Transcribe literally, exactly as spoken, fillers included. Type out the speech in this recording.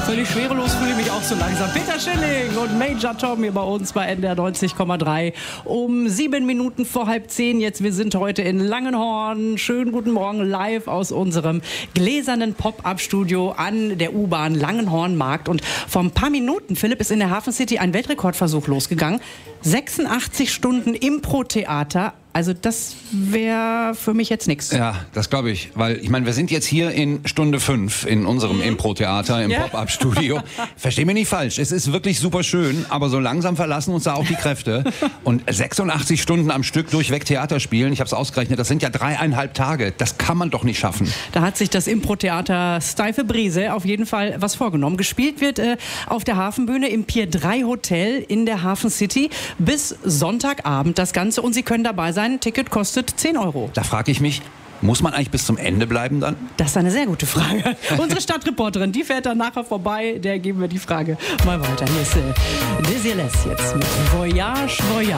völlig schwerelos fühle ich mich auch so langsam. Peter Schilling und Major Tom hier bei uns bei N D R neunzig Komma drei. Um sieben Minuten vor halb zehn jetzt. Wir sind heute in Langenhorn. Schönen guten Morgen live aus unserem gläsernen Pop-Up-Studio an der U-Bahn Langenhorn-Markt. Und vor ein paar Minuten, Philipp, ist in der Hafen City ein Weltrekordversuch losgegangen. sechsundachtzig Stunden Impro-Theater. Also das wäre für mich jetzt nichts. Ja, das glaube ich. Weil, ich meine, wir sind jetzt hier in Stunde fünf in unserem mhm. Impro-Theater im ja. Pop-Up-Studio. Versteh mich nicht falsch, es ist wirklich super schön, aber so langsam verlassen uns da auch die Kräfte. Und sechsundachtzig Stunden am Stück durchweg Theater spielen, ich habe es ausgerechnet, das sind ja dreieinhalb Tage. Das kann man doch nicht schaffen. Da hat sich das Impro-Theater Steife Brise auf jeden Fall was vorgenommen. Gespielt wird äh, auf der Hafenbühne im Pier drei Hotel in der Hafen City bis Sonntagabend das Ganze. Und Sie können dabei sein. Sein Ticket kostet zehn Euro. Da frage ich mich, muss man eigentlich bis zum Ende bleiben dann? Das ist eine sehr gute Frage. Unsere Stadtreporterin, die fährt dann nachher vorbei. Der geben wir die Frage mal weiter. Hier ist äh, Dizzy Les jetzt mit Voyage, Voyage.